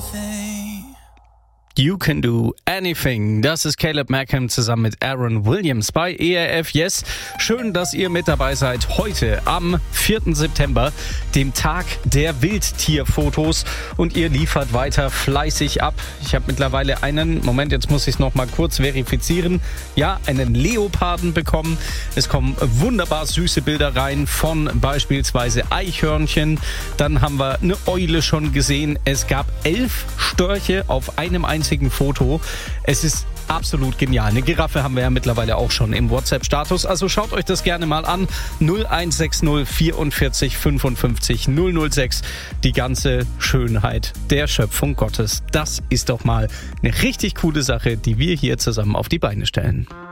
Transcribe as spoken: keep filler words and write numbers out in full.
You Can Do Anything. Das ist Caleb Markham zusammen mit Aaron Williams bei E R F Yes. Schön, dass ihr mit dabei seid heute am vierten September, dem Tag der Wildtierfotos. Und ihr liefert weiter fleißig ab. Ich habe mittlerweile einen, Moment, jetzt muss ich es noch mal kurz verifizieren. Ja, einen Leoparden bekommen. Es kommen wunderbar süße Bilder rein von beispielsweise Eichhörnchen. Dann haben wir eine Eule schon gesehen. Es gab elf Störche auf einem einzigen Foto. Es ist absolut genial. Eine Giraffe haben wir ja mittlerweile auch schon im WhatsApp-Status. Also schaut euch das gerne mal an. null eins sechs null vierundvierzig fünfundfünfzig null null sechs. Die ganze Schönheit der Schöpfung Gottes. Das ist doch mal eine richtig coole Sache, die wir hier zusammen auf die Beine stellen.